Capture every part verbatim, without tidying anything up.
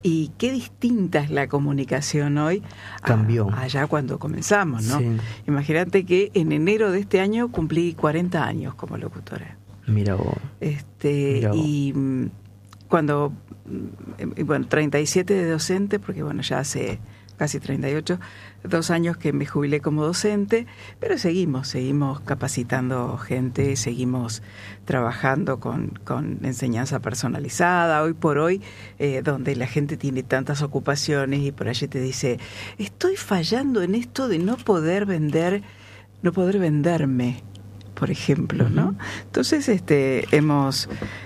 Y qué distinta es la comunicación hoy Cambió. A, allá cuando comenzamos, ¿no? Sí. Imagínate que en enero de este año cumplí cuarenta años como locutora. Mira vos. Este, Mira vos. Y cuando, bueno, treinta y siete de docente, porque bueno, ya hace casi treinta y ocho, dos años que me jubilé como docente, pero seguimos, seguimos capacitando gente, seguimos trabajando con, con enseñanza personalizada. Hoy por hoy, eh, donde la gente tiene tantas ocupaciones y por allí te dice, estoy fallando en esto de no poder vender, no poder venderme, por ejemplo, ¿no? Uh-huh. Entonces, este, hemos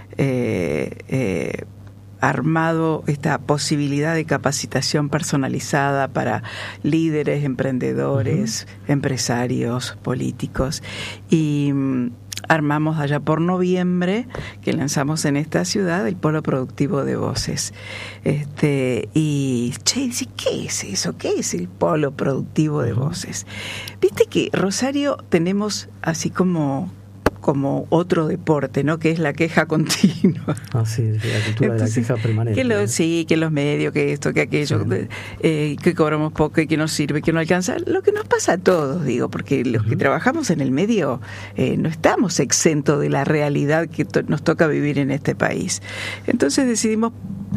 eh, eh, armado esta posibilidad de capacitación personalizada para líderes, emprendedores, uh-huh. empresarios, políticos, y um, armamos allá por noviembre, que lanzamos en esta ciudad, el Polo Productivo de Voces. Este, y, che, dice, ¿qué es eso? ¿Qué es el Polo Productivo de Voces? Viste que Rosario tenemos así como... como otro deporte, ¿no? Que es la queja continua. Ah, sí, la cultura Entonces, de la queja permanente. Que lo, sí, que los medios, que esto, que aquello, sí. eh, que cobramos poco y que no sirve, que no alcanza. Lo que nos pasa a todos, digo, porque los uh-huh. que trabajamos en el medio eh, no estamos exentos de la realidad que to- nos toca vivir en este país. Entonces decidimos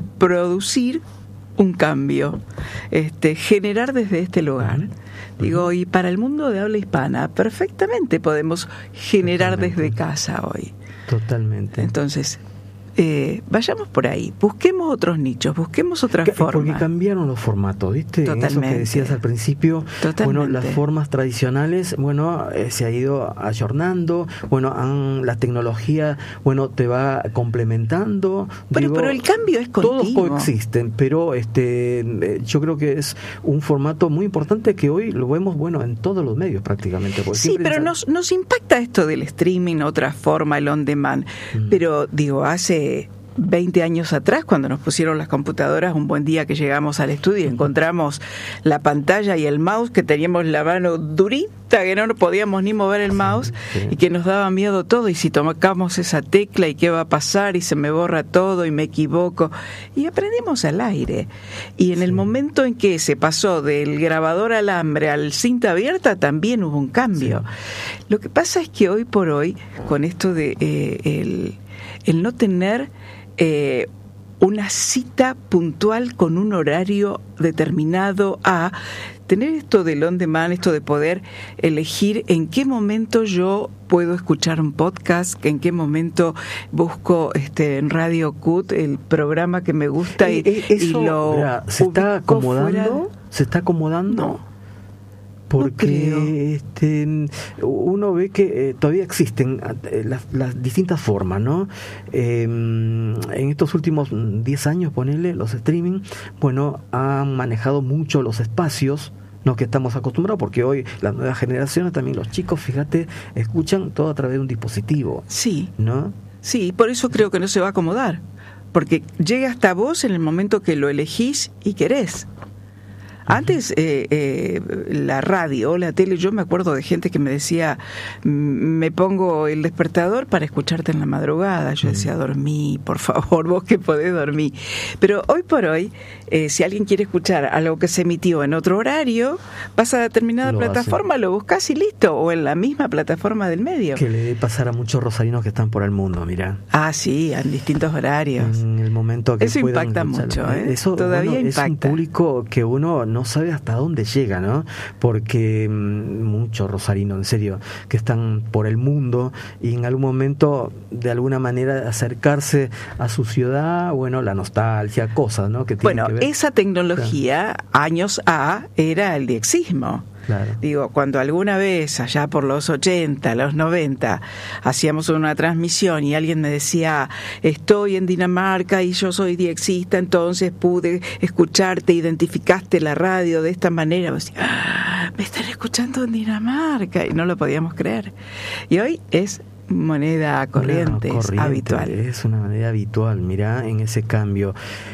producir un cambio, este, generar desde este lugar. Uh-huh. Digo, y para el mundo de habla hispana, perfectamente podemos generar Totalmente. Desde casa hoy. Totalmente. Entonces, eh, vayamos por ahí, busquemos otros nichos, busquemos otras formas. Porque cambiaron los formatos, ¿viste? Totalmente. Eso que decías al principio, Totalmente. Bueno, las formas tradicionales, bueno, eh, se ha ido ayornando, bueno, han, la tecnología, bueno, te va complementando. Bueno, digo, pero el cambio es continuo. Todos coexisten, pero este, yo creo que es un formato muy importante que hoy lo vemos, bueno, en todos los medios prácticamente. Sí, pero nos, nos impacta esto del streaming, otra forma, el on demand. Mm. Pero, digo, hace veinte años atrás, cuando nos pusieron las computadoras, un buen día que llegamos al estudio y encontramos la pantalla y el mouse, que teníamos la mano durita, que no podíamos ni mover el mouse, sí, sí. y que nos daba miedo todo, y si tocamos esa tecla y qué va a pasar, y se me borra todo y me equivoco, y aprendimos al aire. Y en sí. el momento en que se pasó del grabador alambre al cinta abierta, también hubo un cambio. Sí. Lo que pasa es que hoy por hoy, con esto de eh, el, el no tener Eh, una cita puntual con un horario determinado, a tener esto del on demand, esto de poder elegir en qué momento yo puedo escuchar un podcast, en qué momento busco este en Radio Cut el programa que me gusta y, eh, eso, y lo mira, se está acomodando, fuera... se está acomodando. No. Porque no este, uno ve que eh, todavía existen eh, las, las distintas formas, ¿no? Eh, en estos últimos diez años, ponele, los streaming, bueno, han manejado mucho los espacios, no que estamos acostumbrados, porque hoy las nuevas generaciones, también los chicos, fíjate, escuchan todo a través de un dispositivo. Sí, ¿no? Sí, por eso creo que no se va a acomodar, porque llega hasta vos en el momento que lo elegís y querés. Antes, eh, eh, la radio, la tele, yo me acuerdo de gente que me decía, me pongo el despertador para escucharte en la madrugada. Yo decía, dormí, por favor, vos que podés dormir. Pero hoy por hoy, eh, si alguien quiere escuchar algo que se emitió en otro horario, vas a determinada lo plataforma, hace. Lo buscas y listo, o en la misma plataforma del medio. Que le debe pasar a muchos rosarinos que están por el mundo, mirá. Ah, sí, en distintos horarios. En el momento que Eso puedan impacta mucho, ¿eh? Eso todavía bueno, impacta. Es un público que uno no sabe hasta dónde llega, ¿no? Porque mmm, muchos rosarinos, en serio, que están por el mundo y en algún momento, de alguna manera, acercarse a su ciudad, bueno, la nostalgia, cosas, ¿no? Que bueno, que ver. Esa tecnología, claro. años A, era el diexismo. Claro. Digo, cuando alguna vez, allá por los ochenta, los noventa, hacíamos una transmisión y alguien me decía, estoy en Dinamarca y yo soy diexista, entonces pude escucharte, identificaste la radio de esta manera, me decía, ah, me están escuchando en Dinamarca, y no lo podíamos creer. Y hoy es moneda corriente, no, corriente es habitual. Es una manera habitual, mirá, en ese cambio.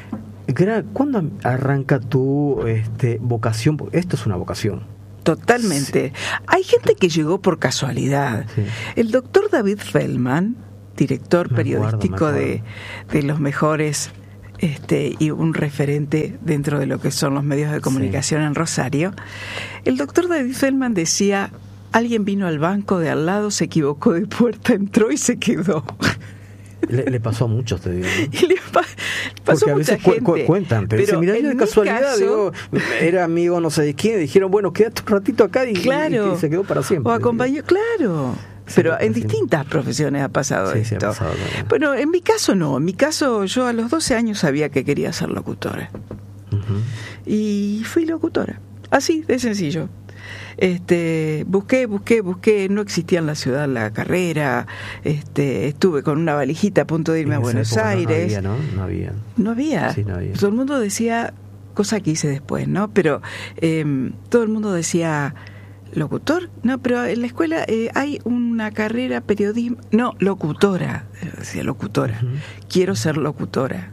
¿Cuándo arranca tu este, vocación? Esto es una vocación. Totalmente. Sí. Hay gente que llegó por casualidad. Sí. El doctor David Feldman, director me periodístico acuerdo, de, de los mejores este, y un referente dentro de lo que son los medios de comunicación sí. en Rosario. El doctor David Feldman decía, alguien vino al banco de al lado, se equivocó de puerta, entró y se quedó. Le, le pasó a muchos, te digo, ¿no? Y le pa- pasó porque a veces mucha cu- cu- gente, cuentan, pero, pero mira, yo de casualidad, caso, digo, era amigo no sé de quién, dijeron, bueno, quédate un ratito acá y, claro, y se quedó para siempre. O acompañó, claro. Sí, pero en distintas siempre. profesiones ha pasado sí, esto. Sí, ha pasado, ¿no? Bueno, en mi caso no. En mi caso, yo a los doce años sabía que quería ser locutora. Uh-huh. Y fui locutora. Así, de sencillo. Este, busqué, busqué, busqué, no existía en la ciudad la carrera, este, estuve con una valijita a punto de irme a Buenos Aires. No, no había, ¿no? No había. No había. Sí, no había. Todo el mundo decía, cosa que hice después, ¿no? Pero eh, todo el mundo decía, ¿locutor? No, pero en la escuela eh, hay una carrera periodismo, no, locutora, decía locutora, uh-huh. Quiero ser locutora.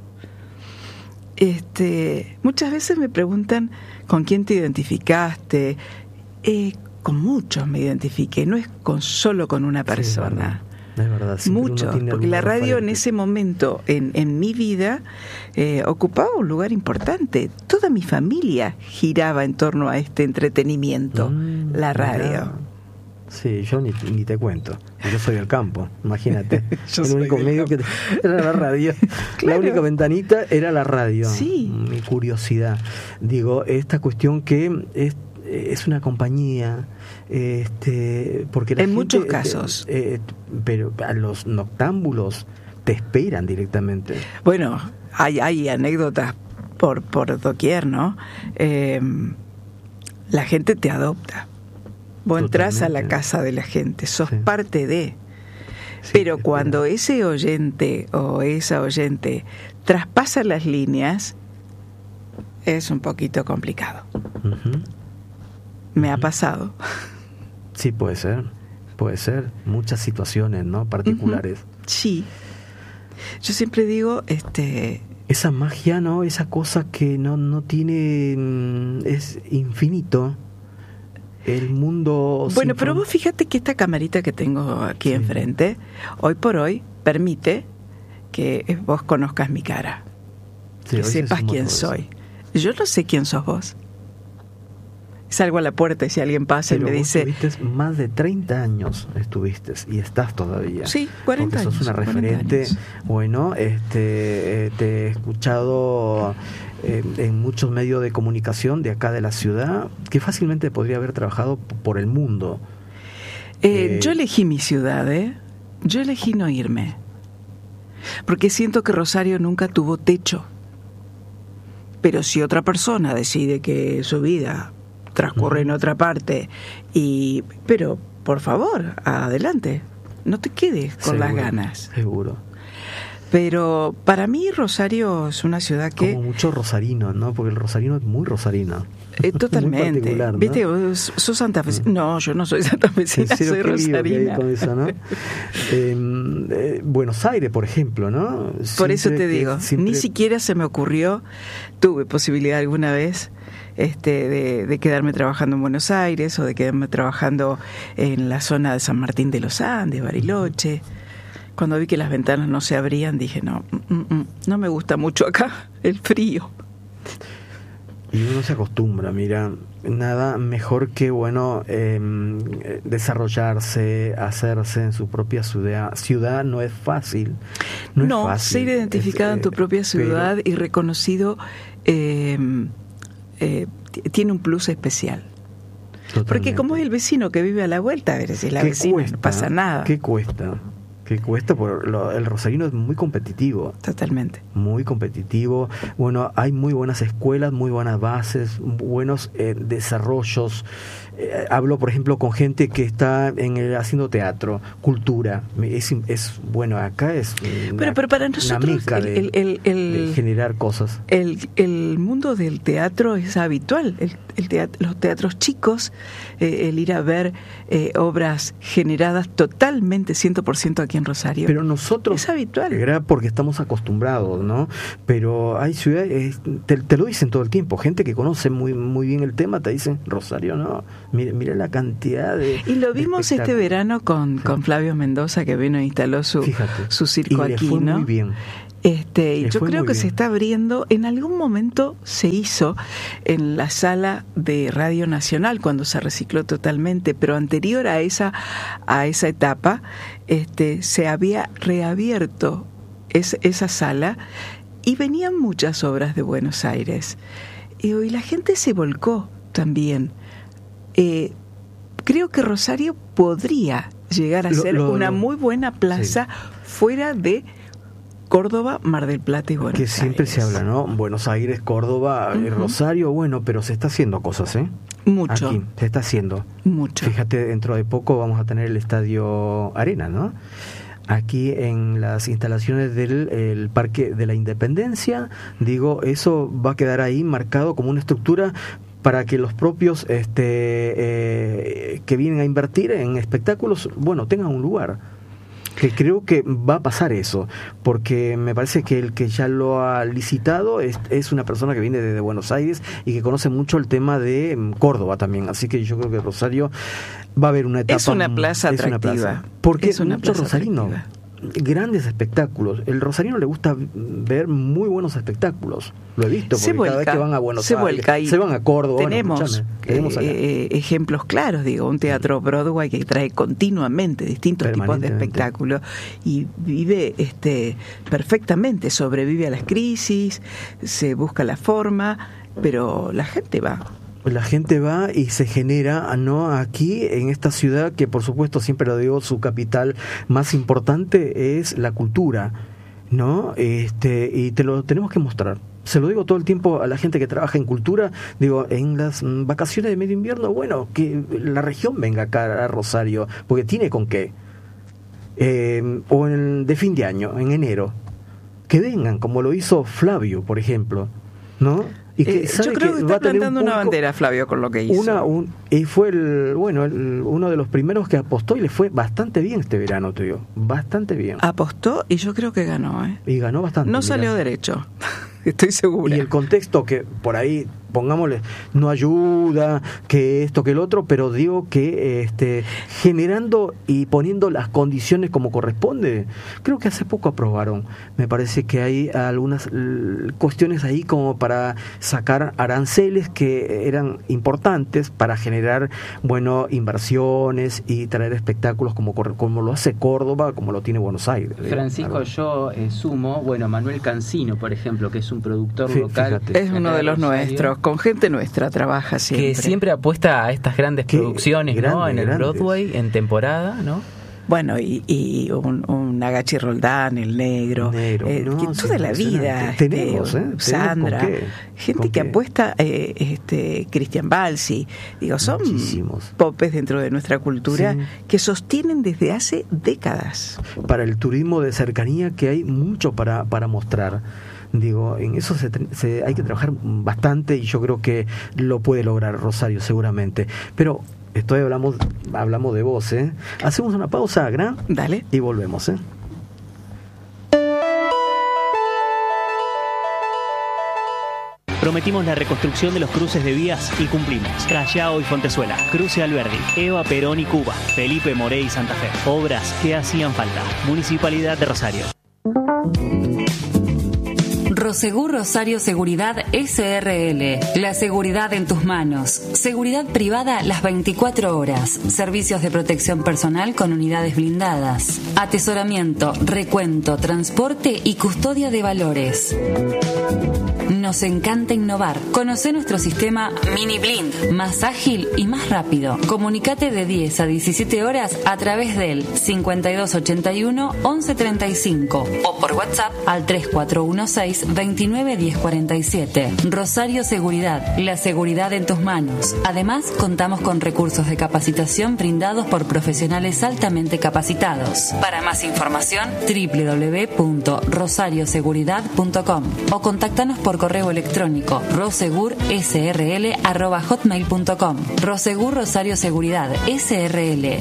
Este, muchas veces me preguntan, ¿con quién te identificaste? Eh, con muchos me identifiqué, no es con solo con una persona. Sí, es verdad. Es verdad. Muchos, porque la radio referente. En ese momento, en, en mi vida, eh, ocupaba un lugar importante. Toda mi familia giraba en torno a este entretenimiento, mm, la radio. Mira. Sí, yo ni, ni te cuento. Yo soy del campo, imagínate. Yo el único medio campo. que era la radio. Claro. La única ventanita era la radio. Sí. Mi curiosidad. Digo, esta cuestión que es es una compañía, este, porque la en gente, muchos casos, eh, eh, pero a los noctámbulos te esperan directamente. Bueno, hay hay anécdotas por por doquier, ¿no? Eh, la gente te adopta. Vos entrás a la casa de la gente, sos sí. parte de. Sí, pero cuando ese oyente o esa oyente traspasa las líneas, es un poquito complicado. Uh-huh. Me uh-huh. ha pasado. Sí, puede ser, puede ser. Muchas situaciones, ¿no? Particulares. Uh-huh. Sí. Yo siempre digo, este... esa magia, ¿no? Esa cosa que no, no tiene... es infinito. El mundo... Bueno, pero vos fíjate que esta camarita que tengo aquí sí. enfrente, hoy por hoy, permite que vos conozcas mi cara. Sí, que sepas quién soy. Yo no sé quién sos vos. Salgo a la puerta y si alguien pasa pero y me vos dice... Estuviste más de treinta años, estuviste, y estás todavía. Sí, cuarenta porque años. Sos una referente. Bueno, este, eh, te he escuchado eh, en muchos medios de comunicación de acá de la ciudad, que fácilmente podría haber trabajado por el mundo. Eh, eh, yo elegí mi ciudad, ¿eh? Yo elegí no irme. Porque siento que Rosario nunca tuvo techo. Pero si otra persona decide que su vida transcurre uh-huh. en otra parte, y pero por favor, adelante, no te quedes con seguro, las ganas. Seguro. Pero para mí Rosario es una ciudad que... como mucho rosarino, ¿no? Porque el rosarino es muy rosarino. Eh, totalmente. ¿no? ¿Viste? ¿Sos santafesina? No, yo no soy santafesina, soy rosarina. Con eso, ¿no? eh, eh, Buenos Aires, por ejemplo, ¿no? Siempre por eso te digo, siempre... ni siquiera se me ocurrió, tuve posibilidad alguna vez este, de, de quedarme trabajando en Buenos Aires o de quedarme trabajando en la zona de San Martín de los Andes, Bariloche. Cuando vi que las ventanas no se abrían, dije, no, mm, mm, no me gusta mucho acá el frío. Y uno se acostumbra, mira, nada mejor que, bueno, eh, desarrollarse, hacerse en su propia ciudad. Ciudad no es fácil. No, no es fácil. Ser identificado es, en tu propia ciudad pero... y reconocido eh, eh, tiene un plus especial. Totalmente. Porque como es el vecino que vive a la vuelta, a ver si es la vecina, cuesta? No pasa nada. ¿Qué cuesta? Que cuesta, por lo, el rosarino es muy competitivo. Totalmente. Muy competitivo. Bueno, hay muy buenas escuelas, muy buenas bases, buenos eh, desarrollos. Eh, hablo, por ejemplo, con gente que está en el, haciendo teatro, cultura. Es, es bueno, acá es una, pero, pero para nosotros una mica de, el, el, el, de generar cosas. El, el mundo del teatro es habitual. El, el teatro, los teatros chicos, eh, el ir a ver eh, obras generadas totalmente, cien por ciento aquí en Rosario. Pero nosotros... es habitual. Era porque estamos acostumbrados, ¿no? Pero hay ciudades, te, te lo dicen todo el tiempo. Gente que conoce muy, muy bien el tema te dicen, Rosario, no... Mira, mira la cantidad de... Y lo vimos este verano con, con Flavio Mendoza, que vino e instaló su, Fíjate, su circo y le aquí, fue ¿no? Muy bien. Este, yo creo que se está abriendo, en algún momento se hizo en la sala de Radio Nacional cuando se recicló totalmente, pero anterior a esa a esa etapa, este, se había reabierto es, esa sala y venían muchas obras de Buenos Aires y hoy la gente se volcó también. Eh, creo que Rosario podría llegar a lo, ser lo, una lo, muy buena plaza sí. fuera de Córdoba, Mar del Plata y Buenos Aires. Que siempre Aires. se habla, ¿no? Buenos Aires, Córdoba, uh-huh. Rosario, bueno, pero se está haciendo cosas, ¿eh? Mucho. Aquí, se está haciendo. Mucho. Fíjate, dentro de poco vamos a tener el Estadio Arena, ¿no? Aquí en las instalaciones del el Parque de la Independencia, digo, eso va a quedar ahí marcado como una estructura para que los propios este eh, que vienen a invertir en espectáculos, bueno, tengan un lugar. Que creo que va a pasar eso, porque me parece que el que ya lo ha licitado es, es una persona que viene desde Buenos Aires y que conoce mucho el tema de Córdoba también, así que yo creo que Rosario va a haber una etapa. Es una plaza es atractiva. Una plaza, porque es una mucho plaza rosarino. Atractiva. Grandes espectáculos. El rosarino le gusta ver muy buenos espectáculos. Lo he visto, porque se vuelca, cada vez que van a Buenos se Aires, vuelca se van a Córdoba. Tenemos, bueno, eh, eh, ejemplos claros, digo, un teatro Broadway que trae continuamente distintos tipos de espectáculos y vive este perfectamente, sobrevive a las crisis, se busca la forma, pero la gente va. La gente va y se genera, ¿no? Aquí en esta ciudad que por supuesto siempre lo digo, su capital más importante es la cultura, ¿no? Este, y te lo tenemos que mostrar. Se lo digo todo el tiempo a la gente que trabaja en cultura, digo, en las vacaciones de medio invierno, bueno, que la región venga acá a Rosario, porque tiene con qué. Eh, o en, de fin de año, en enero, que vengan, como lo hizo Flavio, por ejemplo, ¿no? Y que eh, yo creo que, que está plantando una bandera, Flavio, con lo que hizo. Una, un, y fue el, bueno, el, uno de los primeros que apostó y le fue bastante bien este verano, te digo, bastante bien. Apostó y yo creo que ganó, ¿eh? Y ganó bastante. No mira. Salió derecho, estoy segura. Y el contexto que por ahí, pongámosle, no ayuda, que esto, que el otro, pero digo que este generando y poniendo las condiciones como corresponde. Creo que hace poco aprobaron. Me parece que hay algunas l- cuestiones ahí como para sacar aranceles que eran importantes para generar, bueno, inversiones y traer espectáculos como, como lo hace Córdoba, como lo tiene Buenos Aires. Francisco, yo eh, sumo, bueno, Manuel Cancino, por ejemplo, que es un productor Fí- local. fíjate. Es uno de los nuestros, con gente nuestra trabaja siempre. Que siempre apuesta a estas grandes Qué producciones, grande, ¿no? En el grandes. Broadway, en temporada, ¿no? Bueno, y, y un, un Agachi Roldán, el negro, Negro, eh, no, que sí, toda la vida, este, tenemos, ¿eh? Sandra, ¿Con qué? gente ¿Con que qué? apuesta, eh, este, Cristian Balsi, digo, son Muchísimos. popes dentro de nuestra cultura Sí. que sostienen desde hace décadas. Para el turismo de cercanía que hay mucho para, para mostrar. Digo, en eso se, se, hay que trabajar bastante y yo creo que lo puede lograr Rosario seguramente. Pero esto hablamos, hablamos de vos, ¿eh? Hacemos una pausa, Gran, Dale. y volvemos, ¿eh? Prometimos la reconstrucción de los cruces de vías y cumplimos. Callao y Fontezuela, Cruce Alberdi, Eva Perón y Cuba, Felipe Morey y Santa Fe. Obras que hacían falta. Municipalidad de Rosario. Prosegur Rosario Seguridad S R L. La seguridad en tus manos. Seguridad privada las veinticuatro horas. Servicios de protección personal con unidades blindadas. Atesoramiento, recuento, transporte y custodia de valores. Nos encanta innovar. Conoce nuestro sistema Mini Blind, más ágil y más rápido. Comunicate de diez a diecisiete horas a través del cincuenta y dos ochenta y uno once treinta y cinco o por WhatsApp al tres cuatro uno seis veintinueve diez cuarenta y siete. Rosario Seguridad, la seguridad en tus manos. Además, contamos con recursos de capacitación brindados por profesionales altamente capacitados. Para más información, doble u doble u doble u punto rosario seguridad punto com o contáctanos por correo electrónico rosegur s r l arroba hotmail punto com. Rosegur Rosario Seguridad S R L.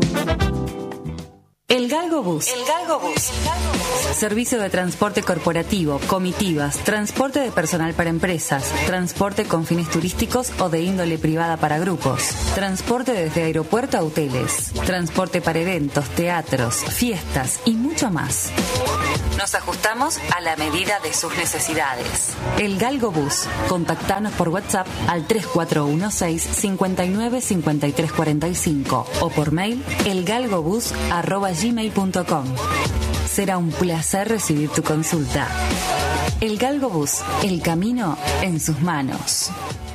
El Galgo Bus. El Galgo Bus. Servicio de transporte corporativo, comitivas, transporte de personal para empresas, transporte con fines turísticos o de índole privada para grupos, transporte desde aeropuerto a hoteles, transporte para eventos, teatros, fiestas y mucho más. Nos ajustamos a la medida de sus necesidades. El Galgo Bus. Contactanos por WhatsApp al tres cuatro uno seis, cinco nueve, cinco tres cuatro cinco o por mail elgalgobus arroba gmail punto com. Será un placer recibir tu consulta. El Galgo Bus. El camino en sus manos.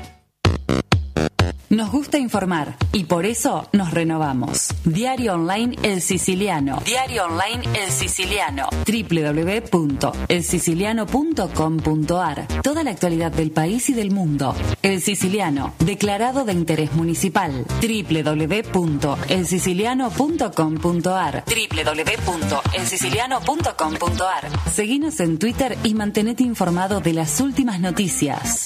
Nos gusta informar y por eso nos renovamos. Diario Online El Siciliano. Diario Online El Siciliano. doble u doble u doble u punto el siciliano punto com punto a r. Toda la actualidad del país y del mundo. El Siciliano, declarado de interés municipal. doble u doble u doble u punto el siciliano punto com punto a r. doble u doble u doble u punto el siciliano punto com punto a r. Seguinos en Twitter y mantenete informado de las últimas noticias.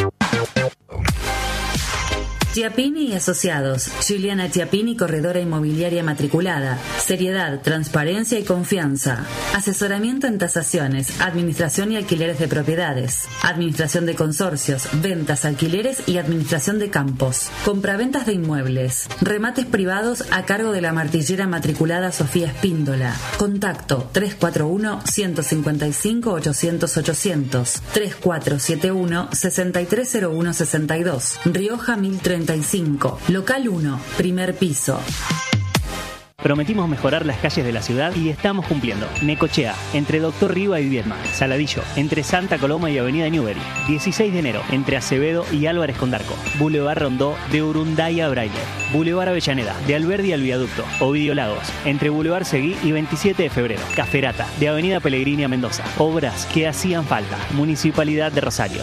Chiappini y Asociados. Juliana Chiappini, corredora inmobiliaria matriculada. Seriedad, transparencia y confianza. Asesoramiento en tasaciones, administración y alquileres de propiedades. Administración de consorcios, ventas, alquileres y administración de campos. Compraventas de inmuebles. Remates privados a cargo de la martillera matriculada Sofía Espíndola. Contacto tres cuatro uno, uno cinco cinco, ochocientos, ochocientos. tres cuatro siete uno, seis tres cero uno seis dos. Rioja mil treinta y cinco. Local uno. Primer piso. Prometimos mejorar las calles de la ciudad y estamos cumpliendo. Necochea, entre Doctor Riva y Viedma. Saladillo, entre Santa Coloma y Avenida Newbery. dieciséis de enero, entre Acevedo y Álvarez Condarco. Boulevard Rondó, de Urunday a Braille. Boulevard Avellaneda, de Alberdi al Viaducto. Ovidio Lagos, entre Boulevard Seguí y veintisiete de febrero. Caferata, de Avenida Pellegrini a Mendoza. Obras que hacían falta. Municipalidad de Rosario.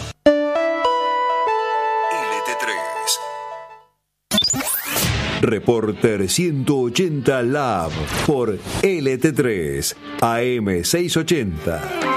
Reporter ciento ochenta Lab por L T tres A M seiscientos ochenta.